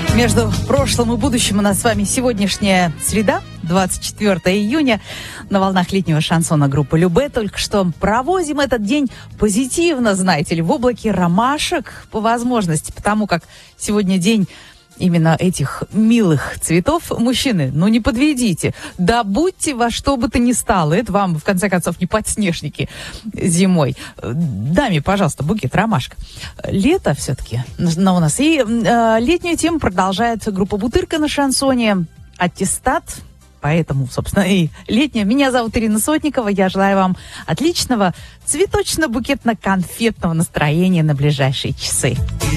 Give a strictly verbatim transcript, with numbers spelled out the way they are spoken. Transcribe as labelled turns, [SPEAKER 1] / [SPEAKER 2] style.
[SPEAKER 1] Между прошлым и будущим у нас с вами сегодняшняя среда, двадцать четвёртого июня, на волнах летнего шансона группы Любэ. Только что проводим этот день позитивно, знаете ли, в облаке ромашек по возможности, потому как сегодня день именно этих милых цветов. Мужчины, ну не подведите, добудьте во что бы то ни стало. Это вам, в конце концов, не подснежники зимой. Даме, пожалуйста, букет ромашек. Лето все-таки на у нас. И э, летнюю тему продолжает группа «Бутырка» на шансоне. Аттестат. Поэтому, собственно, и летняя. Меня зовут Ирина Сотникова. Я желаю вам отличного цветочно-букетно-конфетного настроения на ближайшие часы.